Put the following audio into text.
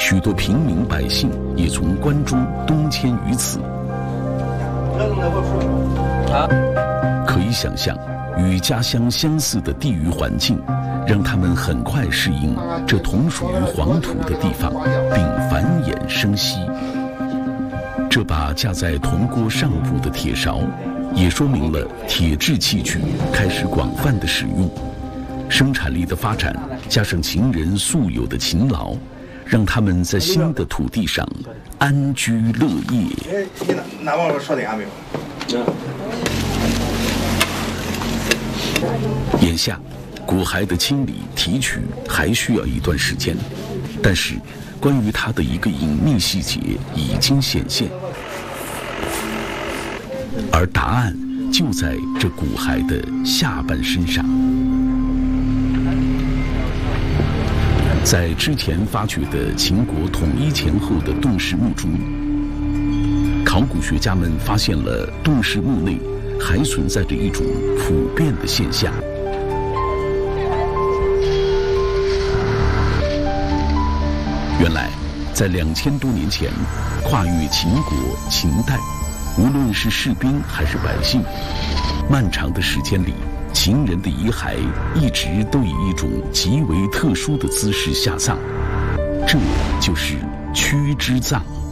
许多平民百姓也从关中东迁于此。可以想象，与家乡相似的地域环境，让他们很快适应这同属于黄土的地方，并繁衍生息。这把架在铜锅上部的铁勺，也说明了铁制器具开始广泛的使用。生产力的发展，加上秦人素有的勤劳，让他们在新的土地上安居乐业。 你拿我说点没有？ 眼下，骨骸的清理提取还需要一段时间，但是关于它的一个隐秘细节已经显现，而答案就在这骨骸的下半身上。在之前发掘的秦国统一前后的洞室墓中，考古学家们发现了洞室墓内还存在着一种普遍的现象。原来，在2000多年前，跨越秦国、秦代，无论是士兵还是百姓，漫长的时间里，秦人的遗骸一直都以一种极为特殊的姿势下葬，这就是屈之葬。